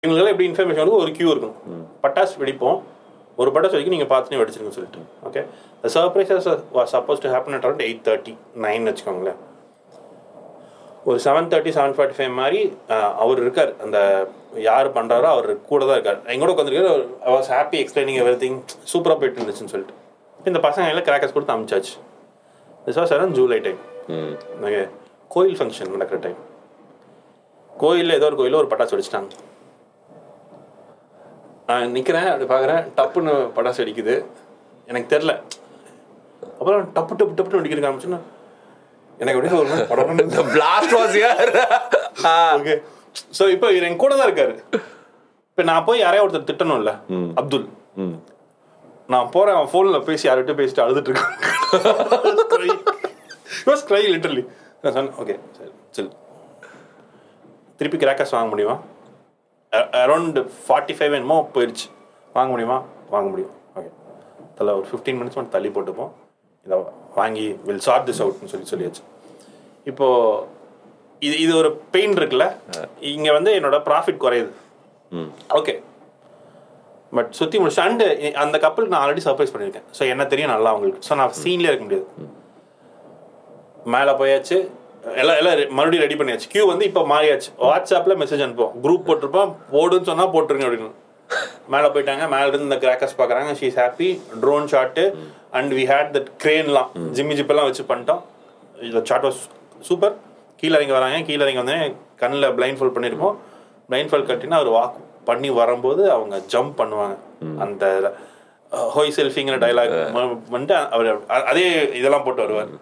இவங்களுக்கெல்லாம் எப்படி இன்ஃபர்மேஷன் வந்து ஒரு கியூ இருக்கணும். பட்டாசு வெடிப்போம், ஒரு பட்டாசு வரைக்கும் நீங்கள் பார்த்துனே வெடிச்சிருக்குன்னு சொல்லிட்டு. Okay, the surprises was suppose to happen at around 8:30, 9 வச்சுக்கோங்களேன். ஒரு 7:30, 7:45 மாதிரி அவர் இருக்கார், அந்த யார் பண்ணுறாரோ அவர் கூட தான் இருக்கார். எங்கூட உட்காந்துருக்காரு. I was happy explaining everything, சூப்பராக போயிட்டு இருந்துச்சுன்னு சொல்லிட்டு. இந்த பசங்க எல்லாம் கிராக்கர்ஸ் கொடுத்து அமிச்சாச்சு. This was around July time. Okay, கோயில் ஃபங்க்ஷன் நடக்கிற டைம். கோயிலில் ஏதோ ஒரு கோயிலில் ஒரு பட்டாசு வெடிச்சிட்டாங்க. நான் நிற்கிறேன், அப்படி பார்க்குறேன், டப்புன்னு பட்டாசு வெடிக்குது. எனக்கு தெரில. அப்புறம் டப்பு டப்பு டப்புன்னு வெடிக்கிறதுக்கு ஆரம்பிச்சுன்னா எனக்கு அப்படியே ஒரு படம் blast was here. Okay, so இப்போ இவர் என் கூட தான் இருக்காரு. இப்போ நான் போய் யாரையா ஒருத்தர் திட்டணும்ல, அப்துல், நான் போகிறேன், அவன் ஃபோனில் பேசி யார்கிட்ட பேசிட்டு அழுதுட்டு இருக்கேன். லிட்டரலி நான் சொன்னேன், ஓகே சரி சரி, திருப்பி கிராக்கர்ஸ் வாங்க முடியுமா? அரௌண்ட் 45 என்னமோ போயிடுச்சு. வாங்க முடியுமா? வாங்க முடியும். ஓகே, அதில் ஒரு 15 மினிட்ஸ் மட்டும் தள்ளி போட்டுப்போம், இதை வாங்கி வில் சார்ட் திஸ் அவுட்னு சொல்லியாச்சு. இப்போது இது ஒரு பெயின் இருக்குல்ல, இங்கே வந்து என்னோட ப்ராஃபிட் குறையுது. ஓகே, பட் சுற்றி முடிச்சு அண்டு அந்த கப்பலுக்கு நான் ஆல்ரெடி சர்ப்ரைஸ் பண்ணியிருக்கேன். ஸோ என்ன தெரியும் நல்லா அவங்களுக்கு. ஸோ நான் சீன்லேயே இருக்க முடியாது. மேலே போயாச்சு, எல்லாம் மறுபடியும் ரெடி பண்ணியாச்சு. கியூ வந்து இப்போ மாறியாச்சு. வாட்ஸ்அப்பில் மெசேஜ் அனுப்போம், குரூப் போட்டிருப்போம், போடுன்னு சொன்னால் போட்டுருங்க அப்படின்னு. மேலே போயிட்டாங்க, மேலேருந்து இந்த கிராக்கர்ஸ் பார்க்குறாங்க. She is happy. Drone shot and we had that க்ரேன்லாம், Jimmy ஜிப்பெல்லாம் வச்சு பண்ணிட்டோம். இந்த ஷாட் வாஸ் சூப்பர். கீழே இறங்கி வராங்க. கீழே இறங்கி வந்து கண்ணில் பிளைண்ட் ஃபோல்ட் பண்ணியிருப்போம். பிளைண்ட் ஃபோல்ட் கட்டினா அவர் வாக் பண்ணி வரும்போது அவங்க ஜம்ப் பண்ணுவாங்க. அந்த ஹோய் செல்ஃபிங்கிற டைலாக் வந்துட்டு அவர் அதே இதெல்லாம் போட்டு வருவார்.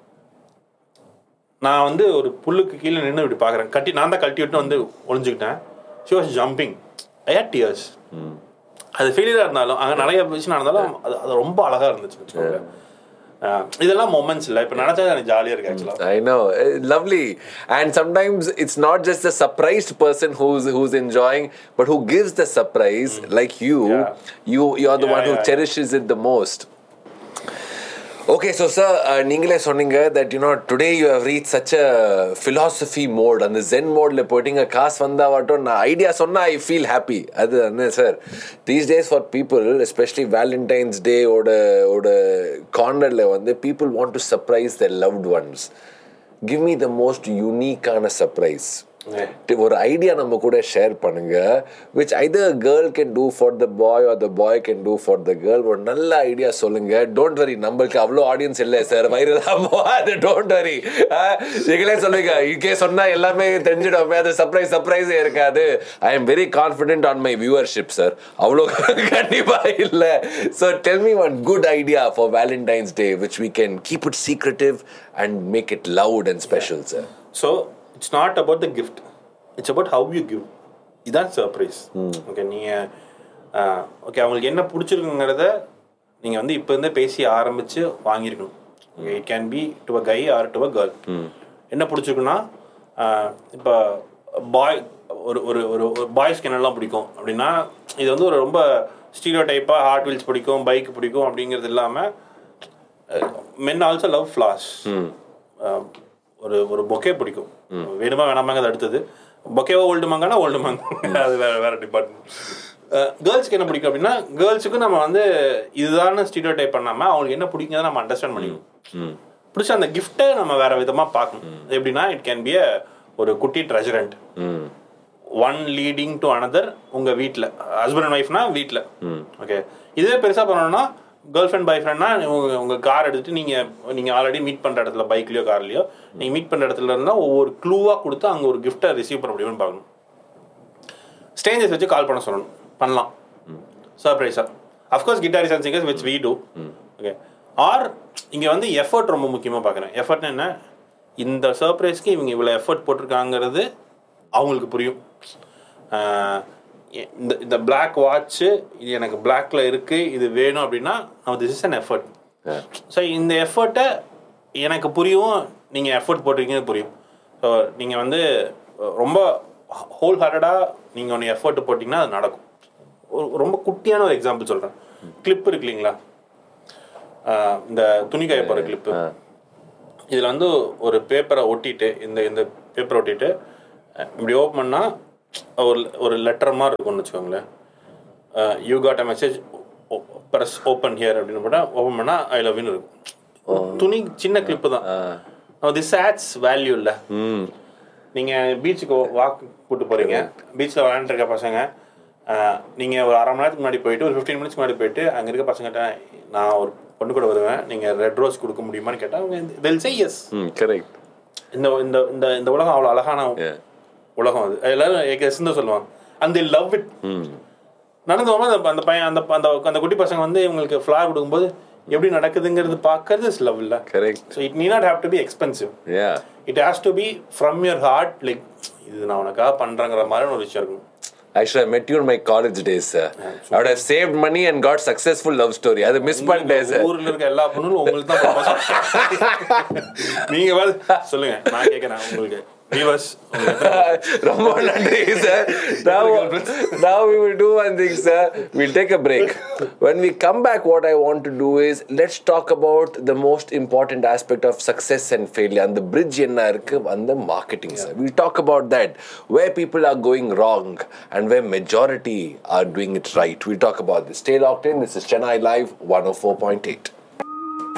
நான் வந்து ஒரு புல்லுக்கு கீழே நின்று இப்படி பார்க்குறேன். நான் தான் கழட்டி விட்டு வந்து ஒளிஞ்சுக்கிட்டேன். She was jumping. I had tears. அது ஃபெயிலியராக இருந்தாலும், அங்கே நிறைய விஷயம் நடந்தாலும் அது ரொம்ப அழகாக இருந்துச்சு. இதெல்லாம் மொமெண்ட்ஸ் இல்லை, இப்போ நினச்சா எனக்கு ஜாலியாக இருக்கு ஆக்சுவலாக. I know, lovely. And sometimes it's not just the surprised person who's enjoying, but who gives the surprise, like you. You're the one who cherishes it the most. Okay, so sir, நீங்களே சொன்னீங்க that today you have reached such a philosophy mode, அந்த zen modeல போயிட்டீங்க. காசு வந்தாவட்டும் நான் idea சொன்னா I feel happy. அது sir, these days for people, especially Valentine's Day ஓட கார்னர்ல வந்து people want to surprise their loved ones. Give me the most unique ஆன surprise. ஒரு ஐடியா நம்ம கூட ஷேர் பண்ணுங்க, which either a girl can do for the boy or the boy can do for the girl. ஒரு நல்ல idea சொல்லுங்க. Don't worry, நம்மளுக்கு அவ்வளோ ஆடியன்ஸ் இல்லை சார், வைரலாமோ அது டோன்ட் வரி. நீங்களே சொல்லுங்க, இங்கே சொன்னா எல்லாமே தெரிஞ்சிடும், அது சர்ப்ரைஸே இருக்காது. I am very confident on my viewership sir. அவ்வளோ கண்டிப்பா இல்லை. So tell me one good idea for Valentine's day which we can keep it secretive and make it loud and special sir. So it's not about the gift, it's about how you give. இதான் surprise. Okay, நீங்கள் okay அவங்களுக்கு என்ன பிடிச்சிருக்குங்கிறத நீங்கள் வந்து இப்போ இருந்தே பேசி ஆரம்பித்து வாங்கியிருக்கணும். Okay, it can be to a guy R to a girl. என்ன பிடிச்சிருக்குன்னா, இப்போ ஒரு ஒரு ஒரு பாய்ஸ்க்கு என்னெல்லாம் பிடிக்கும் அப்படின்னா, இது வந்து ஒரு ரொம்ப ஸ்டீரியோ டைப்பாக ஹார்ட் வீல்ஸ் பிடிக்கும், பைக் பிடிக்கும் அப்படிங்கிறது இல்லாமல், மென் ஆல்சோ லவ் ஃப்ளார்ஸ். ஒரு பொக்கே பிடிக்கும், வேணுமா வேணாமாங்க அது அடுத்தது. பொக்கேவா ஓல்டுமாங்கன்னா ஓல்டுமாங்க, அது வேற டிபார்ட்மெண்ட். கேர்ள்ஸ்க்கு என்ன பிடிக்கும் அப்படின்னா, கேர்ள்ஸுக்கு நம்ம வந்து இதுதான ஸ்டீரியோ டைப் பண்ணாமல் அவங்களுக்கு என்ன பிடிக்குங்கிறத நம்ம அண்டர்ஸ்டாண்ட் பண்ணிக்கணும். பிடிச்ச அந்த கிஃப்ட்டை நம்ம வேற விதமாக பார்க்கணும். எப்படின்னா, இட் கேன் பி ஒரு குட்டி ட்ரெஷரண்ட், ஒன் லீடிங் டு அனதர். உங்கள் வீட்டில் ஹஸ்பண்ட் அண்ட் ஒய்ஃப்னா வீட்டில், ஓகே. இதுவே பெருசாக பண்ணணும்னா, கேர்ள் ஃப்ரெண்ட் பாய் ஃப்ரெண்ட்னா உங்கள் கார் எடுத்துகிட்டு நீங்கள் ஆல்ரெடி மீட் பண்ணுற இடத்துல, பைக்லையோ கார்லையோ நீங்கள் மீட் பண்ணுற இடத்துல இருந்தால் ஒவ்வொரு க்ளூவாக கொடுத்து அங்கே ஒரு கிஃப்ட்டை ரிசீவ் பண்ண முடியும்னு பார்க்கணும். ஸ்ட்ரேஞ்சர்ஸ் வச்சு கால் பண்ண சொல்லணும், பண்ணலாம் சர்ப்ரைஸாக. Of course கிட்டாரிஸ் and singers which we do. Okay, R இங்கே வந்து எஃபர்ட் ரொம்ப முக்கியமாக பார்க்குறேன். எஃபர்ட்னா என்ன, இந்த சர்ப்ரைஸ்க்கு இவங்க இவ்வளோ எஃபர்ட் போட்டிருக்காங்கிறது அவங்களுக்கு புரியும். இந்த பிளாக் வாட்ச்சு இது எனக்கு பிளாக்ல இருக்கு, இது வேணும் அப்படின்னா this is an effort. So இந்த எஃபர்ட்டை எனக்கு புரியும், நீங்கள் எஃபர்ட் போட்டிருக்கீங்கன்னு புரியும். ஸோ நீங்கள் வந்து ரொம்ப ஹோல் ஹார்ட்டடாக நீங்கள் ஒன்று எஃபர்ட் போட்டிங்கன்னா அது நடக்கும். ரொம்ப குட்டியான ஒரு எக்ஸாம்பிள் சொல்கிறேன். கிளிப் இருக்கு இல்லைங்களா, இந்த துணிக்காய போகிற கிளிப்பு. இதில் வந்து ஒரு பேப்பரை ஒட்டிட்டு, இந்த பேப்பரை ஒட்டிட்டு இப்படி ஓப்பன் பண்ணால் ஒரு லெட்டர் மாதிரி இருக்கும்னு வச்சுக்கோங்களேன். You got a message press open here அப்படின்னு போட்டால் ஓப்பன் பண்ணால் ஐ லவ் யூன்னு இருக்கும். துணி சின்ன கிளிப்பு தான். திஸ் ஆட்ஸ் வேல்யூ இல்லை. நீங்கள் பீச்சுக்கு வாக் கூட்டு போகிறீங்க, பீச்சில் விளையாண்டுருக்க பசங்க, நீங்கள் ஒரு அரை மணி நேரத்துக்கு முன்னாடி போயிட்டு ஒரு 15 மினிட்ஸ் முன்னாடி போயிட்டு அங்கே இருக்க பசங்கிட்ட நான் ஒரு பொண்ணு கூட வருவேன், நீங்கள் ரெட் ரோஸ் கொடுக்க முடியுமான்னு கேட்டால் they'll say yes. கரெக்ட். இந்த இந்த இந்த இந்த உலகம் அவ்வளோ அழகான உலகம். அது எல்லாரும் எஸ்ன்னு தான் சொல்லுவாங்க. And they love it. நடந்து போகும்போது அந்த பையன் அந்த அந்த அந்த குட்டி பசங்க வந்து இவங்களுக்கு ஃப்ளார் கொடுக்கும்போது எப்படி நடக்குதுங்கிறது பார்க்கறது இஸ் லவ் இல்லை. Correct. So it need not have to be expensive. It has to be from your heart. Like இது நான் உனக்காக பண்ணுறேங்கிற மாதிரி ஒரு விஷயம் இருக்கும். I should have met you in my college days, sir. I would have saved money and got successful love story. அது miss பண்ணிட்டேன் sir. ஊரில் இருக்க எல்லா பொண்ணுங்களும் உங்களுக்கு தான் நீங்கள் சொல்லுங்க, நான் கேட்குறேன் உங்களுக்கு. ரொம்ப நன்றி sir. Now we will do one thing, sir. We'll take a break. When we come back, what I want to do is let's talk about the most important aspect of success and failure and the bridge என்ன இருக்கு அந்த marketing, sir. We'll talk about that, where people are going wrong and where majority are doing it right. We'll talk about this. Stay locked in. This is Chennai Live 104.8.